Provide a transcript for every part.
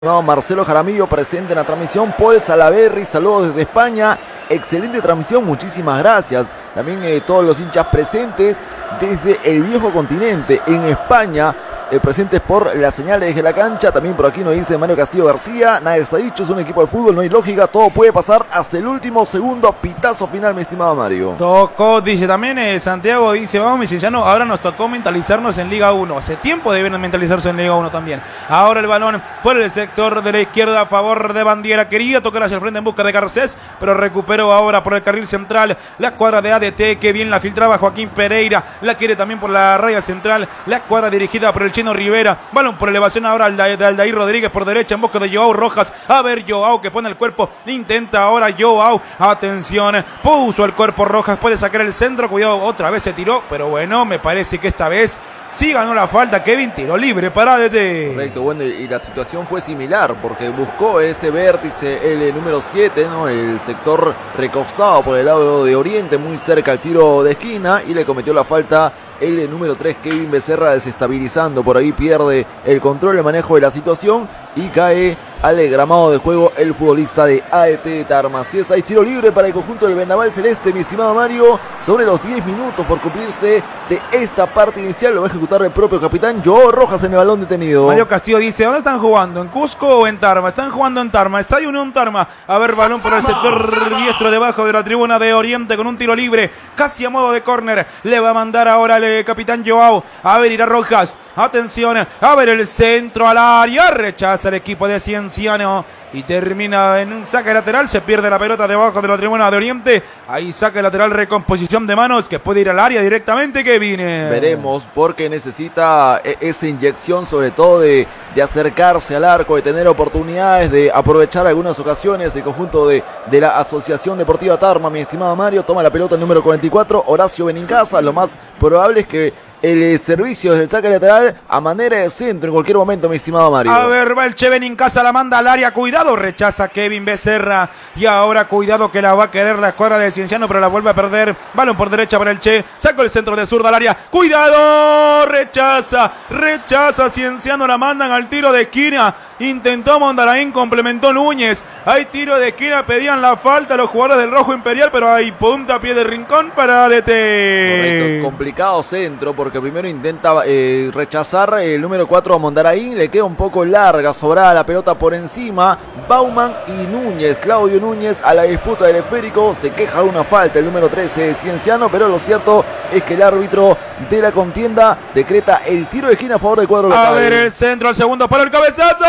No, Marcelo Jaramillo presente en la transmisión, Paul Salaverry, saludos desde España, excelente transmisión, muchísimas gracias. También todos los hinchas presentes desde el viejo continente, en España, presentes por la señal desde la cancha. También por aquí nos dice Mario Castillo García, nada está dicho, es un equipo de fútbol, no hay lógica, todo puede pasar hasta el último segundo, pitazo final, mi estimado Mario. Tocó, dice también Santiago, dice, vamos mi Cienciano, ahora nos tocó mentalizarnos en Liga 1, hace tiempo deben mentalizarse en Liga 1 también. Ahora el balón por el sector de la izquierda a favor de Bandiera, quería tocar hacia el frente en busca de Garcés, pero recuperó ahora por el carril central la escuadra de ADT, que bien la filtraba Joaquín Pereira, la quiere también por la raya central, la escuadra dirigida por el Chino Rivera, balón por elevación ahora al Aldair Rodríguez por derecha en busca de Joao Rojas, a ver Joao que pone el cuerpo, intenta ahora Joao, atención, puso el cuerpo Rojas, puede sacar el centro, cuidado, otra vez se tiró, pero bueno, me parece que esta vez sí ganó la falta, Kevin, tiro libre para ADT. Correcto, bueno, y la situación fue similar, porque buscó ese vértice, el número 7, ¿no? El sector recostado por el lado de Oriente, muy cerca al tiro de esquina, y le cometió la falta el número 3, Kevin Becerra, desestabilizando, por ahí pierde el control, el manejo de la situación, y cae al gramado de juego el futbolista de ADT Tarma. Así es, hay tiro libre para el conjunto del Vendaval Celeste, mi estimado Mario, sobre los 10 minutos por cumplirse de esta parte inicial, lo va a ejecutar el propio capitán Joao Rojas en el balón detenido. Mario Castillo dice, ¿dónde están jugando? ¿En Cusco o en Tarma? Están jugando en Tarma, Estadio Unión Tarma. A ver, balón por el sector diestro debajo de la tribuna de Oriente con un tiro libre, casi a modo de córner. Le va a mandar ahora el capitán Joao. A ver, irá Rojas. Atención, a ver el centro al área, rechaza el equipo de Cienciano y termina en un saque lateral, se pierde la pelota debajo de la tribuna de Oriente, ahí saque lateral, recomposición de manos que puede ir al área directamente, que viene. Veremos, porque necesita esa inyección, sobre todo de acercarse al arco, de tener oportunidades, de aprovechar algunas ocasiones. El conjunto de la Asociación Deportiva Tarma, mi estimado Mario, toma la pelota el número 44, Horacio Benincasa. Lo más probable es que el servicio desde el saque lateral a manera de centro en cualquier momento, mi estimado Mario. A ver, va el Che Benincasa, la manda al área, cuidado, rechaza Kevin Becerra, y ahora cuidado que la va a querer la escuadra de Cienciano, pero la vuelve a perder. Balón por derecha para el Che, sacó el centro de zurda al área, cuidado, rechaza Cienciano, la mandan al tiro de esquina, intentó Mondaraín, complementó Núñez, hay tiro de esquina, pedían la falta los jugadores del Rojo Imperial, pero hay punta a pie de rincón para ADT. Correcto, complicado centro, porque primero intenta rechazar el número 4 a Mondaraín, le queda un poco larga, sobrada la pelota por encima. Bauman y Núñez, Claudio Núñez a la disputa del esférico, se queja de una falta el número 13 de Cienciano, pero lo cierto es que el árbitro de la contienda decreta el tiro de esquina a favor del cuadro local. A ver el centro, al segundo palo, el cabezazo,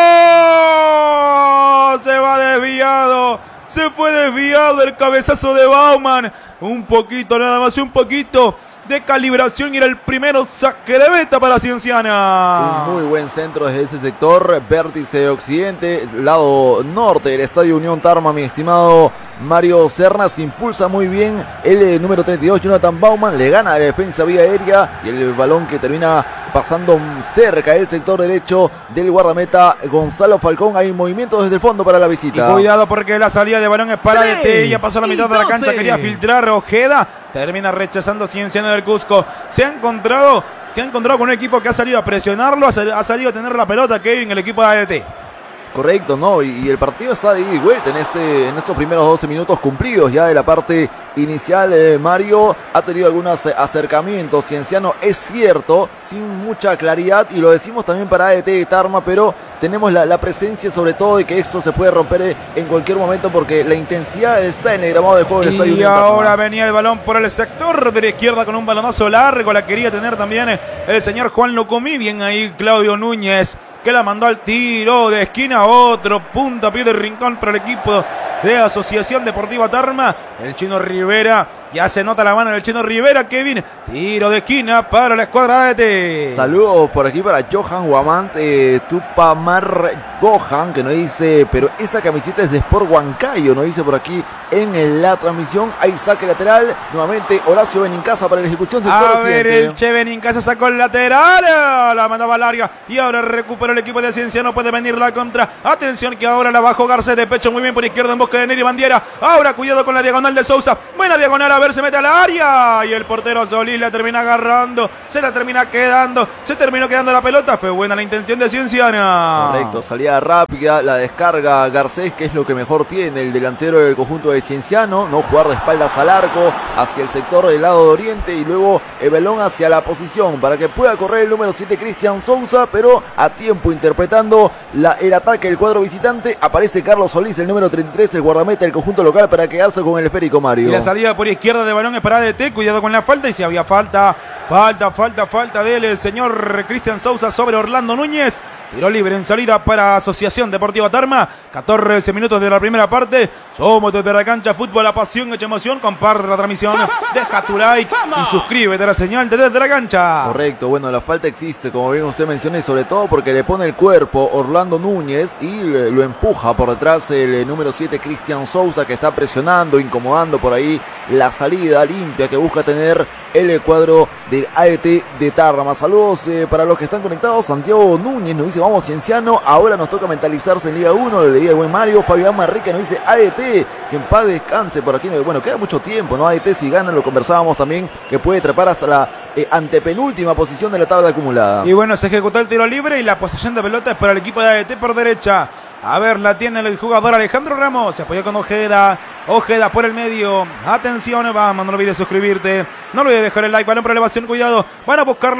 se va desviado. Se fue desviado el cabezazo de Bauman, un poquito, nada más, un poquito de calibración, y era el primero saque de meta para Cienciana. Un muy buen centro desde ese sector, vértice de occidente, lado norte del Estadio Unión Tarma, mi estimado Mario Serna. Se impulsa muy bien el número 32, Jonathan Bauman, le gana a la defensa vía aérea, y el balón que termina pasando cerca del sector derecho del guardameta Gonzalo Falcón. Hay movimiento desde el fondo para la visita. Y cuidado, porque la salida de balón es para ADT, ya pasó la mitad de la cancha, quería filtrar Ojeda, termina rechazando Cienciano del Cusco. Se ha encontrado con un equipo que ha salido a presionarlo, ha salido a tener la pelota, Kevin, el equipo de ADT. Correcto, ¿no? Y el partido está de ida y vuelta en estos primeros 12 minutos cumplidos ya de la parte inicial. Mario ha tenido algunos acercamientos, Cienciano es cierto, sin mucha claridad, y lo decimos también para ADT de Tarma, pero tenemos la presencia sobre todo de que esto se puede romper en cualquier momento, porque la intensidad está en el gramado de juego del Estadio Unión Tarma. Y ahora venía el balón por el sector de la izquierda con un balonazo largo, la quería tener también el señor Juan Locomí, bien ahí Claudio Núñez, que la mandó al tiro de esquina, otro punta pie de rincón para el equipo de Asociación Deportiva Tarma. El Chino Rivera, ya se nota la mano del Chino Rivera, Kevin, tiro de esquina para la escuadra ADT. Saludos por aquí para Johan Guamant, Tupamar Gohan, que nos dice, pero esa camiseta es de Sport Huancayo, nos dice por aquí en la transmisión. Hay saque lateral, nuevamente Horacio Benincasa para la ejecución. A ver, el Che Benincasa sacó el lateral, la mandaba larga, y ahora recuperó el equipo de Cienciano, puede venir la contra. Atención que ahora la bajó Garcés de pecho, muy bien por izquierda en busca de Neri Bandiera. Ahora cuidado con la diagonal de Sousa, buena diagonal, a ver, se mete al área, y el portero Solís la termina agarrando, se la termina quedando, se terminó quedando la pelota. Fue buena la intención de Cienciano. Correcto, salía salida rápida, la descarga Garcés, que es lo que mejor tiene el delantero del conjunto de Cienciano, no jugar de espaldas al arco, hacia el sector del lado de Oriente y luego el balón hacia la posición para que pueda correr el número 7 Cristian Sousa, pero a tiempo interpretando el ataque del cuadro visitante. Aparece Carlos Solís, el número 33, el guardameta del conjunto local, para quedarse con el esférico, Mario. Y la salida por izquierda de balón es para ADT, cuidado con la falta, y si había falta del señor Cristian Sousa sobre Orlando Núñez. Tiro libre en salida para Asociación Deportiva Tarma. 14 minutos de la primera parte. Somos desde la cancha fútbol, la pasión hecha emoción. Comparte la transmisión, deja tu like y suscríbete a la señal de Desde la Cancha. Correcto, bueno, la falta existe, como bien usted menciona, y sobre todo porque le pone el cuerpo Orlando Núñez y lo empuja por detrás el número 7 Cristian Sousa, que está presionando, incomodando por ahí la salida limpia que busca tener el cuadro del AET de Tarma. Saludos para los que están conectados. Santiago Núñez nos dice: vamos Cienciano, ahora nos toca mentalizarse en Liga 1, le leía el buen Mario. Fabián Manrique nos dice: AET, que en paz descanse por aquí. Bueno, queda mucho tiempo, ¿no? AET si gana, lo conversábamos también, que puede trepar hasta la antepenúltima posición de la tabla acumulada. Y bueno, se ejecutó el tiro libre y la posesión de pelota es para el equipo de AET por derecha. A ver, la tiene el jugador Alejandro Ramos. Se apoyó con Ojeda. Ojeda por el medio. Atención, vamos, no olvides suscribirte. No olvides dejar el like. Balón para elevación, cuidado. Van a buscar la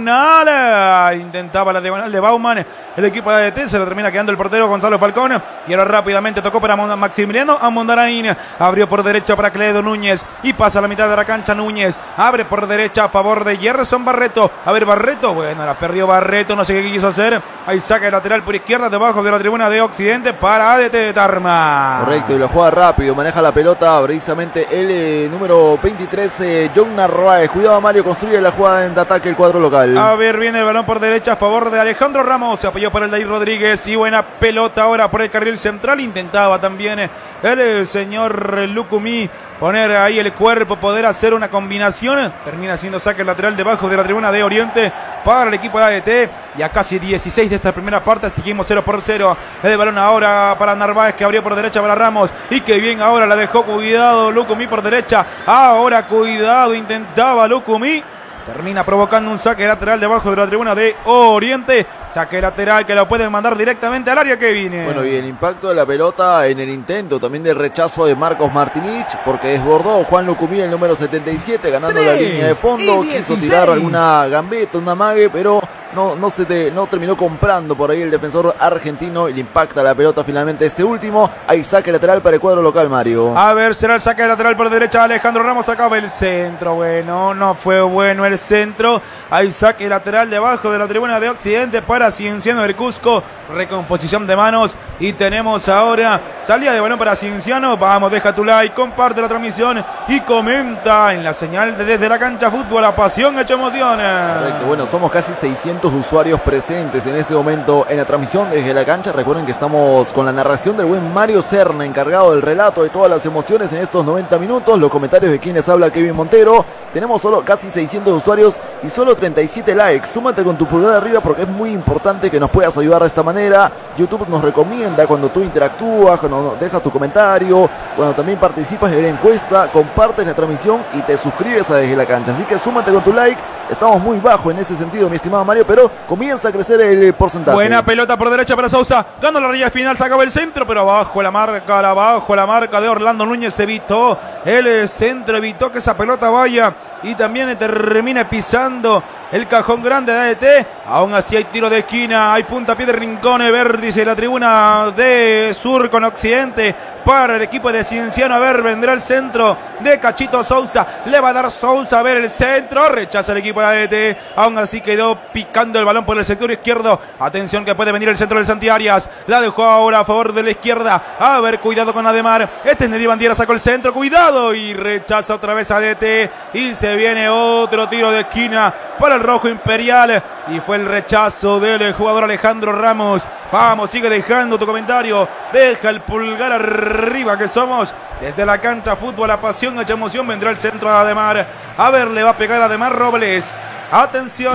diagonal. Intentaba la diagonal de Bauman. El equipo de ADT se lo termina quedando el portero Gonzalo Falcón. Y ahora rápidamente tocó para Maximiliano Amondarain. Abrió por derecha para Cledo Núñez. Y pasa a la mitad de la cancha Núñez. Abre por derecha a favor de Gerson Barreto. A ver, Barreto. Bueno, la perdió Barreto. No sé qué quiso hacer. Ahí saca el lateral por izquierda, debajo de la tribuna de Occidente para ADT de Tarma. Correcto, y lo juega rápido, maneja la pelota precisamente el número 23, John Narváez. Cuidado, Mario, construye la jugada de ataque el cuadro local. A ver, viene el balón por derecha a favor de Alejandro Ramos. Se apoyó para el Dair Rodríguez y buena pelota ahora por el carril central. Intentaba también el señor Lucumí poner ahí el cuerpo, poder hacer una combinación. Termina siendo saque lateral debajo de la tribuna de Oriente para el equipo de ADT. Y a casi 16 de esta primera parte, seguimos 0-0. El balón ahora para Narváez, que abrió por derecha para Ramos. Y que bien ahora la dejó, cuidado Lucumí por derecha. Ahora cuidado, intentaba Lucumí. Termina provocando un saque lateral debajo de la tribuna de Oriente. Saque lateral que lo pueden mandar directamente al área que viene. Bueno, y el impacto de la pelota en el intento también del rechazo de Marcos Martinich, porque desbordó Juan Lucumí, el número 77, ganando la línea de fondo. Quiso tirar alguna gambeta, una mague, pero no terminó comprando por ahí el defensor argentino y le impacta la pelota finalmente este último. Hay saque lateral para el cuadro local, Mario. A ver, será el saque lateral por derecha. Alejandro Ramos acaba el centro. Bueno, no fue bueno el centro. Hay saque lateral debajo de la tribuna de Occidente para Cienciano del Cusco. Recomposición de manos y tenemos ahora salida de balón para Cienciano. Vamos, deja tu like, comparte la transmisión y comenta en la señal de Desde la Cancha Fútbol, la pasión hecha emoción. Correcto, bueno, somos casi 600 usuarios presentes en este momento en la transmisión desde la cancha. Recuerden que estamos con la narración del buen Mario Serna, encargado del relato de todas las emociones en estos 90 minutos. Los comentarios de quienes habla Kevin Montero. Tenemos solo casi 600 usuarios y solo 37 likes. Súmate con tu pulgar arriba porque es muy importante que nos puedas ayudar de esta manera. YouTube nos recomienda cuando tú interactúas, cuando dejas tu comentario, cuando también participas en la encuesta, compartes la transmisión y te suscribes a Desde la Cancha. Así que súmate con tu like. Estamos muy bajo en ese sentido, mi estimado Mario, pero comienza a crecer el porcentaje. Buena pelota por derecha para Sousa. Ganó la raya final, sacaba el centro, pero abajo la marca de Orlando Núñez. Evitó el centro, evitó que esa pelota vaya y también termina pisando el cajón grande de ADT. Aún así hay tiro de esquina, hay puntapié de Rincón, vértice, la tribuna de Sur con Occidente para el equipo de Cienciano. A ver, vendrá el centro de Cachito Sousa, le va a dar Sousa, a ver el centro, rechaza el equipo de ADT. Aún así quedó picando el balón por el sector izquierdo. Atención que puede venir el centro del Santiarias, la dejó ahora a favor de la izquierda. A ver, cuidado con Ademar, este es Neddy Bandiera, sacó el centro, cuidado, y rechaza otra vez ADT y se viene otro tiro de esquina para el rojo imperial y fue el rechazo del jugador Alejandro Ramos. Vamos, sigue dejando tu comentario, deja el pulgar arriba que somos desde la cancha fútbol, la pasión hecha emoción. Vendrá el centro de Ademar, a ver, le va a pegar a Ademar Robles. Atención,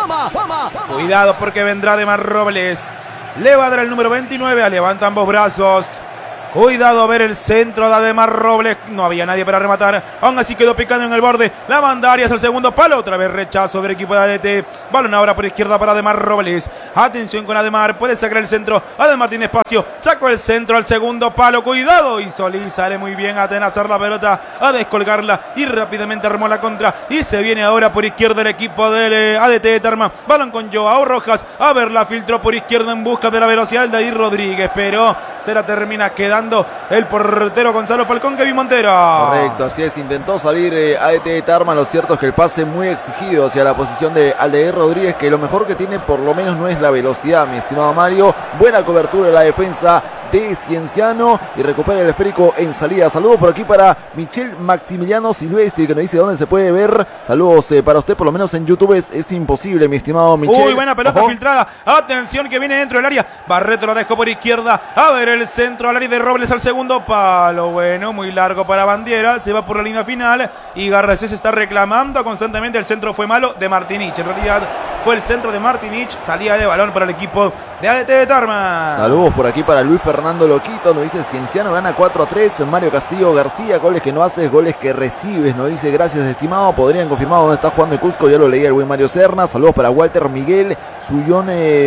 cuidado porque vendrá Ademar Robles, le va a dar el número 29, levanta ambos brazos. Cuidado a ver el centro de Ademar Robles. No había nadie para rematar. Aún así quedó picando en el borde. La manda Arias al segundo palo. Otra vez rechazo del equipo de ADT. Balón ahora por izquierda para Ademar Robles. Atención con Ademar. Puede sacar el centro. Ademar tiene espacio. Sacó el centro al segundo palo. Cuidado. Y Solís sale muy bien a atenazar la pelota. A descolgarla. Y rápidamente armó la contra. Y se viene ahora por izquierda el equipo del ADT de Tarma. Balón con Joao Rojas. A ver, la filtró por izquierda en busca de la velocidad de David Rodríguez. Pero se la termina quedando el portero Gonzalo Falcón, Kevin Montero. Correcto, así es, intentó salir ADT de Tarma. Lo cierto es que el pase muy exigido hacia la posición de Aldair Rodríguez, que lo mejor que tiene por lo menos no es la velocidad, mi estimado Mario. Buena cobertura de la defensa de Cienciano y recupera el esférico en salida. Saludos por aquí para Michel Maximiliano Silvestri, que nos dice dónde se puede ver. Saludos para usted, por lo menos en YouTube es imposible, mi estimado Michel. Uy, buena pelota filtrada. Atención que viene dentro del área. Barreto lo dejó por izquierda. A ver el centro al área de Robles al segundo palo. Bueno, muy largo para Bandiera. Se va por la línea final y Garcés está reclamando constantemente. El centro fue malo de Martinich. En realidad fue el centro de Martinich. Salía de balón para el equipo de ADT de Tarma. Saludos por aquí para Luis Fernando Loquito. Nos dice Cienciano gana 4-3. Mario Castillo García. Goles que no haces, goles que recibes. Nos dice gracias, estimado. Podrían confirmar dónde está jugando el Cusco. Ya lo leía el buen Mario Serna. Saludos para Walter Miguel Sullón.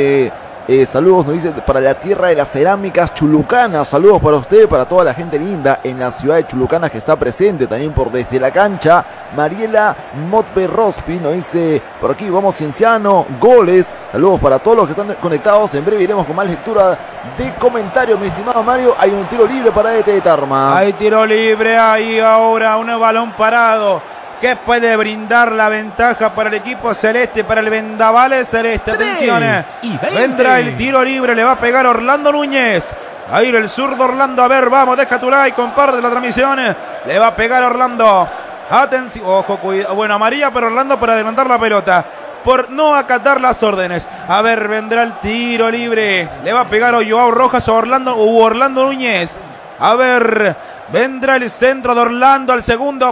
Saludos, nos dice, para la tierra de las cerámicas chulucanas. Saludos para usted, para toda la gente linda en la ciudad de Chulucanas que está presente también por desde la cancha. Mariela Motbe Rospi nos dice, por aquí vamos Cienciano, goles. Saludos para todos los que están conectados. En breve iremos con más lectura de comentarios, mi estimado Mario. Hay un tiro libre para ADT de Tarma. Hay tiro libre, hay ahora un balón parado que puede brindar la ventaja para el equipo celeste, para el vendaval celeste. Atención, vendrá el tiro libre, le va a pegar Orlando Núñez. Ahí el zurdo Orlando, a ver, vamos, deja tu like, comparte la transmisión. Le va a pegar Orlando. Atención, ojo, cuidado. Bueno, amarilla para Orlando para adelantar la pelota, por no acatar las órdenes. A ver, vendrá el tiro libre. Le va a pegar a Joao Rojas o Orlando Núñez. A ver, vendrá el centro de Orlando al segundo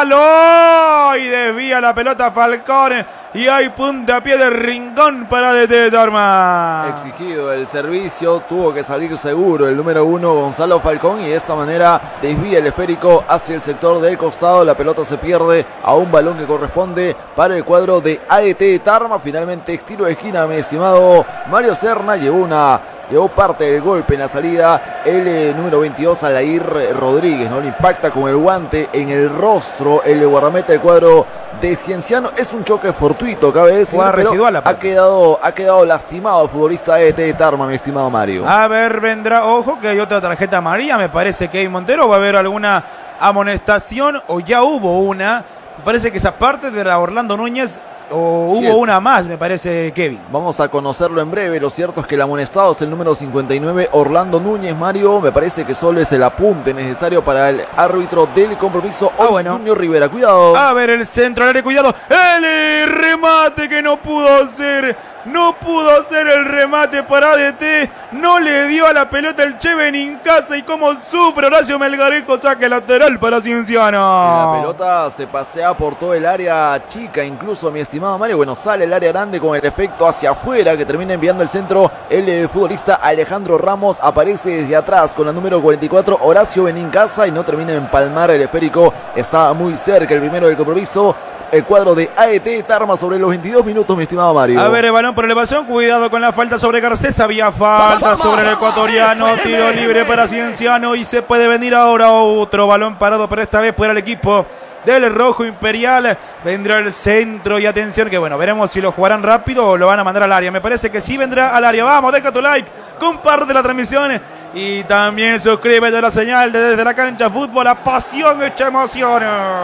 palo. Y desvía la pelota Falcón. Y hay puntapié de Rincón para ADT de Tarma. Exigido el servicio, tuvo que salir seguro el número 1 Gonzalo Falcón. Y de esta manera desvía el esférico hacia el sector del costado. La pelota se pierde a un balón que corresponde para el cuadro de ADT de Tarma. Finalmente tiro de esquina, mi estimado Mario Serna. Llevó parte del golpe en la salida el número 22 Aldair Rodríguez, ¿no? Le impacta con el guante en el rostro el guardameta del cuadro de Cienciano. Es un choque fortuito, cabe decir, pero ha quedado lastimado el futbolista de Tarma, mi estimado Mario. A ver, vendrá, ojo que hay otra tarjeta amarilla, me parece que hay Montero. Va a haber alguna amonestación o ya hubo una. Me parece que esa parte de la Orlando Núñez. O hubo una más, me parece, Kevin. Vamos a conocerlo en breve. Lo cierto es que el amonestado es el número 59, Orlando Núñez, Mario. Me parece que solo es el apunte necesario para el árbitro del compromiso, Junior Rivera. Cuidado. A ver, el centro al área, cuidado. El remate que no pudo hacer. No pudo hacer el remate para ADT. No le dio a la pelota el Che Benincasa. Y como sufre Horacio Melgarejo, saque lateral para Cienciano. La pelota se pasea por todo el área chica, incluso, mi estimado Mario. Bueno, sale el área grande con el efecto hacia afuera que termina enviando el centro. El futbolista Alejandro Ramos aparece desde atrás con la número 44, Horacio Benincasa, y no termina de empalmar el esférico. Está muy cerca el primero del compromiso. El cuadro de ADT Tarma sobre los 22 minutos, mi estimado Mario. A ver, el balón por elevación. Cuidado con la falta sobre Garcés. Había falta sobre el ecuatoriano. Tiro libre para Cienciano. Y se puede venir ahora otro balón parado, pero esta vez para el equipo del Rojo Imperial. Vendrá el centro y atención que bueno, veremos si lo jugarán rápido o lo van a mandar al área. Me parece que sí vendrá al área. Vamos, deja tu like, comparte la transmisión y también suscríbete a la señal de Desde la Cancha Fútbol. La pasión hecha emoción.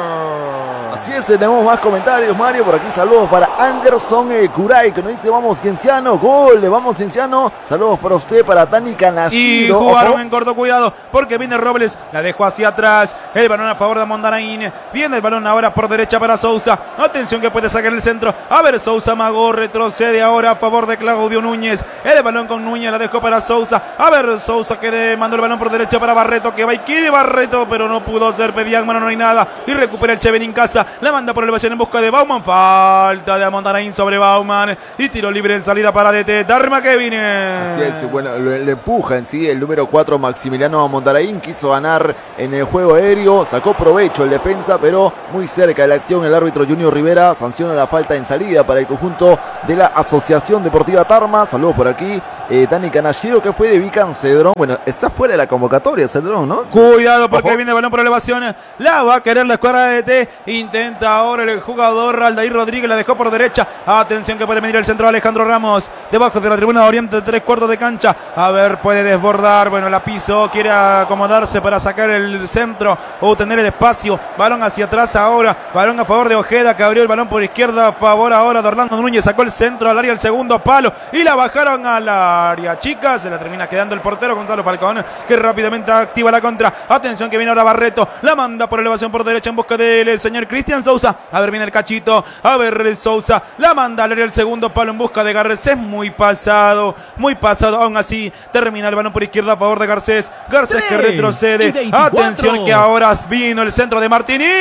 Así es, tenemos más comentarios, Mario. Por aquí saludos para Anderson Curay, que nos dice vamos Cienciano, gol de vamos Cienciano. Saludos para usted, para Tani Canashiro. Y jugaron en corto, cuidado, porque viene Robles, la dejó hacia atrás. El balón a favor de Mondarain. Viene el balón ahora por derecha para Sousa. Atención que puede sacar el centro. A ver, Sousa Magó retrocede ahora a favor de Claudio Núñez. El balón con Núñez, la dejó para Sousa. A ver, Sousa que mandó el balón por derecha para Barreto, que va y quiere Barreto, pero no pudo hacer. Pedían mano, no hay nada. Y recupera el Che Benincasa. izquierda, la manda por elevación en busca de Bauman, falta de Mondarain sobre Bauman y tiro libre en salida para DT, Dharma Kevin. Así es, bueno, le empuja en sí el número 4 Maximiliano Mondarain, quiso ganar en el juego aéreo, sacó provecho el defensa, pero muy cerca de la acción el árbitro Junior Rivera sanciona la falta en salida para el conjunto de la Asociación Deportiva Tarma. Saludos por aquí, Dani Canallero, que fue de Vican Cedrón, bueno, está fuera de la convocatoria Cedrón, ¿no? Cuidado porque viene el balón por elevación, la va a querer la escuadra de DT, intenta ahora el jugador Aldair Rodríguez, la dejó por derecha, atención que puede venir el centro Alejandro Ramos, debajo de la tribuna de Oriente, 3/4 de cancha, a ver, puede desbordar, bueno, la pisó, quiere acomodarse para sacar el centro o tener el espacio, balón hacia atrás ahora, balón a favor de Ojeda, que abrió el balón por izquierda, a favor ahora de Orlando Núñez, sacó el centro al área, el segundo palo, y la bajaron al área chica, se la termina quedando el portero Gonzalo Falcón, que rápidamente activa la contra, atención que viene ahora Barreto, la manda por elevación por derecha en busca del señor Cristian Sousa, a ver, viene el cachito, a ver, Sousa, la manda al área, el segundo palo en busca de Garcés, muy pasado, aún así, termina el balón por izquierda a favor de Garcés que retrocede, atención que ahora vino el centro de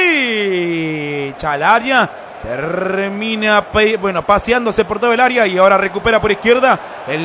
Martínez al área, termina paseándose por todo el área y ahora recupera por izquierda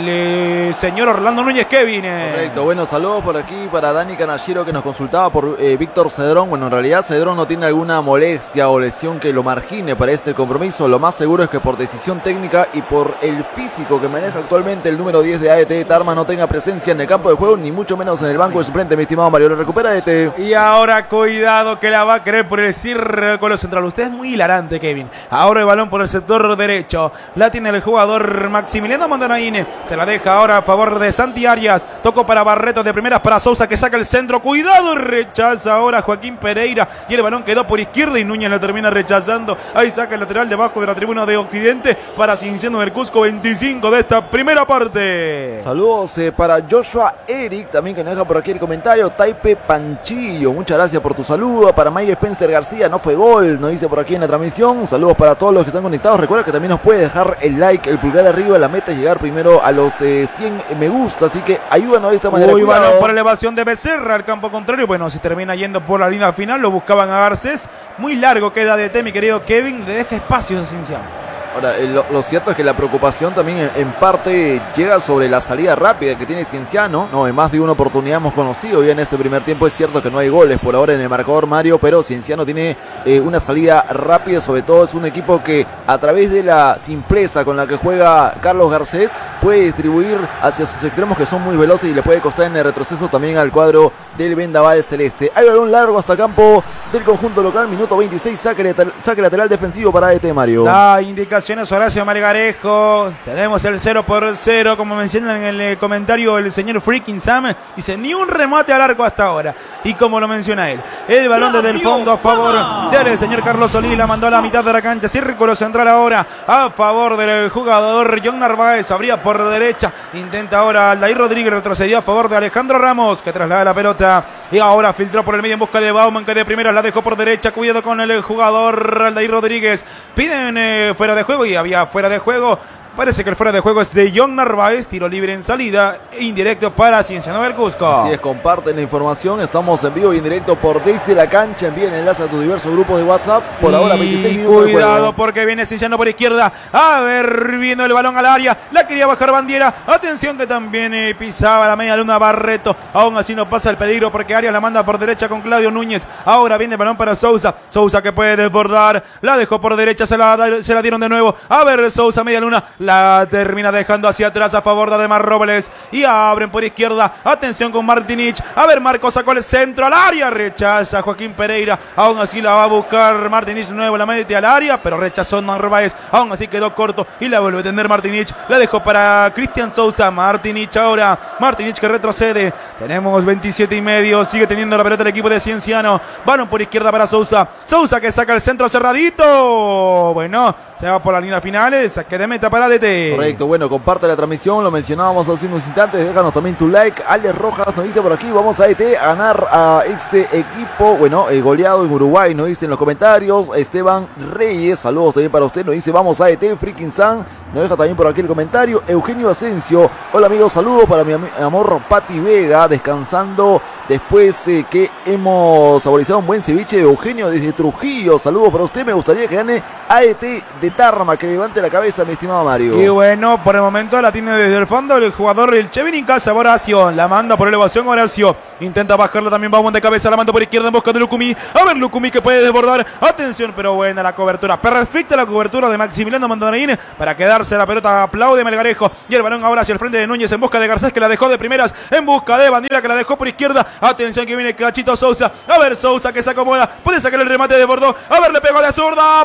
el señor Orlando Núñez Kevin. Correcto, bueno, saludos por aquí para Dani Canallero, que nos consultaba por Víctor Cedrón. Bueno, en realidad Cedrón no tiene alguna molestia o lesión que lo margine para este compromiso. Lo más seguro es que por decisión técnica y por el físico que maneja actualmente el número 10 de AET Tarma no tenga presencia en el campo de juego, ni mucho menos en el banco de suplente, mi estimado Mario. Lo recupera AET. Y ahora cuidado que la va a querer por el círculo central. Usted es muy hilarante, Kevin. Ahora el balón por el sector derecho, la tiene el jugador Maximiliano Mondarain, se la deja ahora a favor de Santi Arias, tocó para Barreto de primeras para Sousa, que saca el centro, cuidado, rechaza ahora Joaquín Pereira y el balón quedó por izquierda y Núñez la termina rechazando, ahí saca el lateral debajo de la tribuna de Occidente para Cienciano del Cusco, 25 de esta primera parte. Saludos para Joshua Eric, también que nos deja por aquí el comentario, Taipe Panchillo, muchas gracias por tu saludo, para Mike Spencer García, no fue gol, nos dice por aquí en la transmisión, saludos para todos los que están conectados. Recuerda que también nos puede dejar el like, el pulgar arriba. La meta es llegar primero a los 100 me gusta, así que ayúdanos de esta manera. Muy balón por elevación de Becerra al campo contrario. Bueno, si termina yendo por la línea final, lo buscaban a Garcés. Muy largo queda DT, mi querido Kevin. Le deja espacio a Cienciano. Ahora, lo cierto es que la preocupación también en parte llega sobre la salida rápida que tiene Cienciano, ¿no? En más de una oportunidad hemos conocido ya en este primer tiempo. Es cierto que no hay goles por ahora en el marcador, Mario, pero Cienciano tiene una salida rápida. Sobre todo es un equipo que a través de la simpleza con la que juega Carlos Garcés puede distribuir hacia sus extremos, que son muy veloces, y le puede costar en el retroceso también al cuadro del Vendaval Celeste. Hay balón largo hasta campo del conjunto local, minuto 26, saque lateral defensivo para AET, Mario. Da indicaciones Horacio Margarejo, tenemos el 0-0, como menciona en el comentario el señor Freaking Sam, dice ni un remate al arco hasta ahora, y como lo menciona él, el balón desde el fondo a favor del señor Carlos Solís, la mandó a la mitad de la cancha, círculo central ahora a favor del jugador John Narváez, abría por derecha, intenta ahora Aldair Rodríguez, retrocedió a favor de Alejandro Ramos, que traslada la pelota y ahora filtró por el medio en busca de Bauman, que de primera la dejó por derecha, cuidado con el jugador Aldair Rodríguez, piden fuera de juego y había fuera de juego. Parece que el fuera de juego es de John Narváez, tiro libre en salida, indirecto para Cienciano del Cusco. Así es, comparten la información, estamos en vivo y en directo por Desde la Cancha, envíen enlace a tus diversos grupos de WhatsApp, por ahora 26 minutos de cuidado juego. porque viene Cienciano por izquierda, a ver, viendo el balón al área, la quería bajar Bandiera, atención que también pisaba la media luna Barreto, aún así no pasa el peligro porque Arias la manda por derecha con Claudio Núñez, ahora viene el balón para Sousa, que puede desbordar, la dejó por derecha, se la dieron de nuevo, a ver Sousa, media luna, la termina dejando hacia atrás a favor de Ademar Robles y abren por izquierda, atención con Martinich, a ver Marcos sacó el centro al área, rechaza Joaquín Pereira, aún así la va a buscar Martinich de nuevo, la mete al área, pero rechazó Narváez, aún así quedó corto y la vuelve a tener Martinich, la dejó para Cristian Sousa, Martinich ahora, Martinich que retrocede, tenemos 27 y medio, sigue teniendo la pelota el equipo de Cienciano, balón por izquierda para Sousa que saca el centro cerradito, bueno, se va por la línea final, saque de meta para DT. Correcto, bueno, comparte la transmisión, lo mencionábamos hace unos instantes, déjanos también tu like. Alex Rojas nos dice por aquí, vamos a AET a ganar a este equipo, bueno, goleado en Uruguay, nos dice en los comentarios. Esteban Reyes, saludos también para usted, nos dice vamos a AET, Freaking Sun, nos deja también por aquí el comentario. Eugenio Asensio, hola amigos, saludos para mi amor Pati Vega, descansando después que hemos saborizado un buen ceviche de Eugenio desde Trujillo. Saludos para usted, me gustaría que gane AET de Tarma, que levante la cabeza, mi estimado Mario. Y bueno, por el momento la tiene desde el fondo el jugador, el Chevin Casa, Horacio, la manda por elevación, Horacio, intenta bajarla también, vamos de cabeza, la manda por izquierda en busca de Lucumí, a ver Lucumí que puede desbordar, atención, pero buena la cobertura, perfecta la cobertura de Maximiliano Mandanarín para quedarse la pelota, aplaude Melgarejo, y el balón ahora hacia el frente de Núñez en busca de Garcés que la dejó de primeras, en busca de Bandiera que la dejó por izquierda, atención que viene Cachito Sousa, a ver Sousa que se acomoda, puede sacar el remate de Bordó, a ver le pegó de zurda,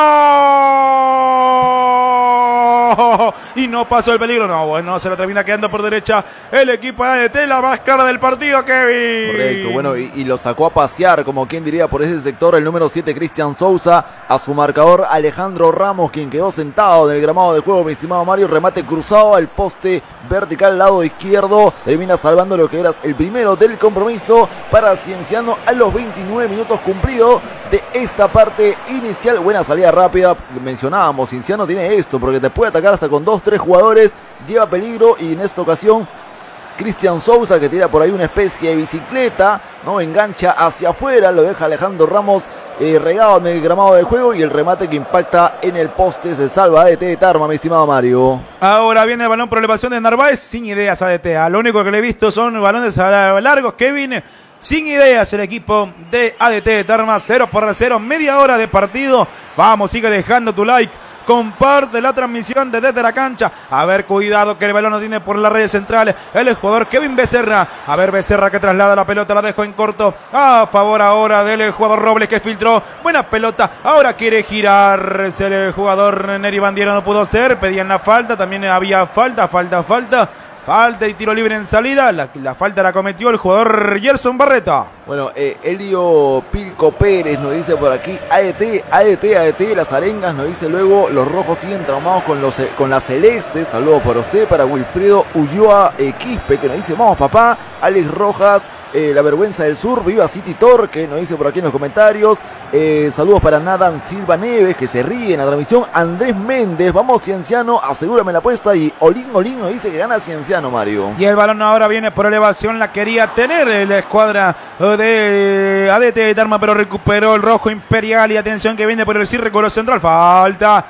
palo, y no pasó el peligro, no, bueno, se la termina quedando por derecha el equipo de ADT, la más cara del partido, Kevin. Correcto, bueno, y lo sacó a pasear, como quien diría, por ese sector, el número 7, Cristian Sousa, a su marcador Alejandro Ramos, quien quedó sentado en el gramado de juego, mi estimado Mario, remate cruzado al poste vertical, lado izquierdo, termina salvando lo que era el primero del compromiso para Cienciano a los 29 minutos cumplidos de esta parte inicial. Buena salida rápida, mencionábamos, Cienciano tiene esto, porque te puede atacar hasta con 2-3 jugadores, lleva peligro y en esta ocasión Cristian Sousa que tira por ahí una especie de bicicleta, no engancha hacia afuera, lo deja Alejandro Ramos regado en el gramado de juego y el remate que impacta en el poste se salva ADT de Tarma, mi estimado Mario. Ahora viene el balón por elevación de Narváez, sin ideas ADT, lo único que le he visto son balones largos, Kevin. Sin ideas el equipo de ADT de Tarma, 0-0, media hora de partido. Vamos, sigue dejando tu like. Comparte la transmisión desde la cancha. A ver, cuidado que el balón no tiene por las redes centrales. El jugador Kevin Becerra. A ver, Becerra que traslada la pelota, la dejó en corto. A favor ahora del jugador Robles que filtró. Buena pelota. Ahora quiere girarse el jugador Neri Bandiera. No pudo hacer. Pedían la falta. También había falta. Falta y tiro libre en salida. La falta la cometió el jugador Gerson Barreta. Bueno, Elio Pilco Pérez nos dice por aquí ADT, las arengas, nos dice luego, los rojos siguen traumados con las celestes. Saludos para usted, para Wilfredo Ulloa Quispe, que nos dice, vamos papá. Alex Rojas, la vergüenza del sur, viva City Torque, nos dice por aquí en los comentarios. Saludos para Nathan Silva Neves, que se ríe en la transmisión. Andrés Méndez, vamos Cienciano, asegúrame la apuesta. Y Olín nos dice que gana Cienciano, Mario. Y el balón ahora viene por elevación, la quería tener la escuadra de ADT de Tarma, pero recuperó el rojo imperial. Y atención que viene por el círculo central, falta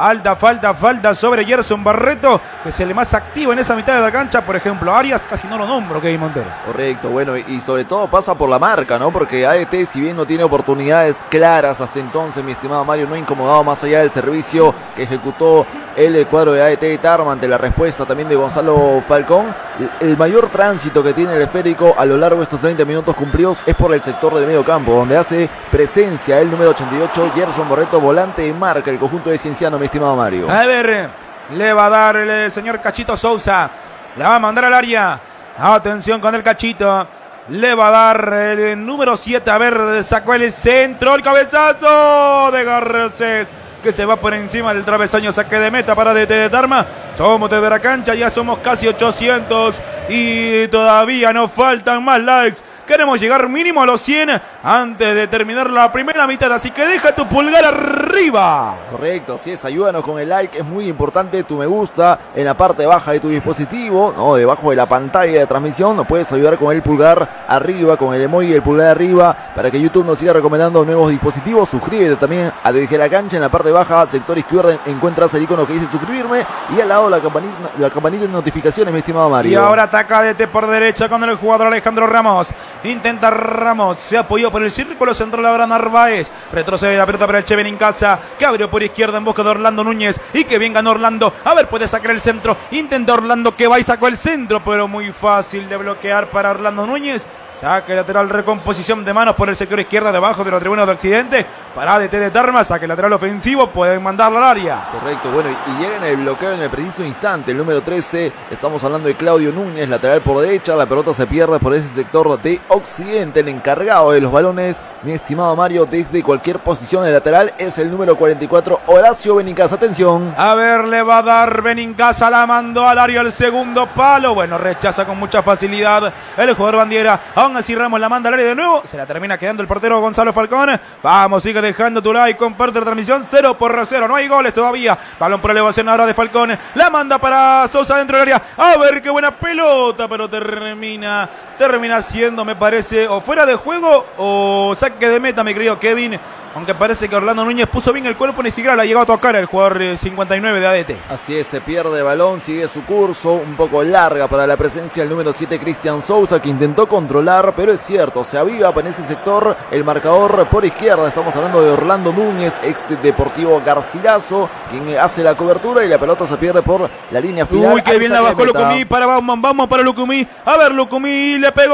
sobre Gerson Barreto, que es el más activo en esa mitad de la cancha. Por ejemplo, Arias casi no lo nombro, Kevin Montero. Correcto, bueno, y sobre todo pasa por la marca, ¿no? Porque ADT, si bien no tiene oportunidades claras hasta entonces, mi estimado Mario, no ha incomodado más allá del servicio que ejecutó el cuadro de ADT de Tarma ante la respuesta también de Gonzalo Falcón. El mayor tránsito que tiene el esférico a lo largo de estos 30 minutos cumplidos es por el sector del medio campo, donde hace presencia el número 88, Gerson Barreto, volante de marca, el conjunto de Cienciano, mi estimado Mario. A ver, le va a dar el señor Cachito Sousa, la va a mandar al área. Atención con el Cachito, le va a dar el número 7, a ver, sacó el centro, el cabezazo de Garcés, que se va por encima del travesaño, saque de meta para ADT de Tarma. Somos desde la cancha, ya somos casi 800 y todavía nos faltan más likes. Queremos llegar mínimo a los 100 antes de terminar la primera mitad, así que deja tu pulgar arriba. Correcto, así es, ayúdanos con el like, es muy importante tu me gusta en la parte baja de tu dispositivo, ¿no? Debajo de la pantalla de transmisión, nos puedes ayudar con el pulgar arriba, con el emoji del pulgar arriba, para que YouTube nos siga recomendando nuevos dispositivos. Suscríbete también a Desde la Cancha, en la parte baja, sector izquierdo, encuentras el icono que dice suscribirme y al lado la campanita de notificaciones, mi estimado Mario. Y ahora ataca ADT por derecha con el jugador Alejandro Ramos. Intenta Ramos, se apoyó por el círculo central ahora Narváez. Retrocede la pelota para el Cheven en casa, que abrió por izquierda en busca de Orlando Núñez. Y que bien ganó Orlando. A ver, puede sacar el centro. Intenta Orlando que va y sacó el centro, pero muy fácil de bloquear para Orlando Núñez. Saque lateral, recomposición de manos por el sector izquierdo, debajo de la tribuna de Occidente. Para ADT de Tarma, saque lateral ofensivo, pueden mandarlo al área. Correcto, bueno, y llega en el bloqueo en el preciso instante. El número 13, estamos hablando de Claudio Núñez, lateral por derecha. La pelota se pierde por ese sector de Occidente. El encargado de los balones, mi estimado Mario, desde cualquier posición de lateral, es el número 44, Horacio Benincasa. Atención. A ver, le va a dar Benincasa, la mandó al área, el segundo palo. Bueno, rechaza con mucha facilidad el jugador Bandiera. Aún así Ramos la manda al área de nuevo. Se la termina quedando el portero Gonzalo Falcón. Vamos, sigue dejando tu like, comparte la transmisión. 0-0. No hay goles todavía. Balón por elevación ahora de Falcón. La manda para Sosa dentro del área. A ver qué buena pelota, pero termina siendo, me parece, o fuera de juego o saque de meta, mi querido Kevin. Aunque parece que Orlando Núñez puso bien el cuerpo, ni siquiera la llegó a tocar el jugador 59 de ADT. Así es, se pierde el balón, sigue su curso, un poco larga para la presencia del número 7, Cristian Sousa, que intentó controlar, pero es cierto, se aviva en ese sector el marcador por izquierda. Estamos hablando de Orlando Núñez, ex Deportivo Garcilaso, quien hace la cobertura y la pelota se pierde por la línea final. Uy, qué bien la bajó Lucumí para Bauman, vamos para Lucumí. A ver, Lucumí le pegó.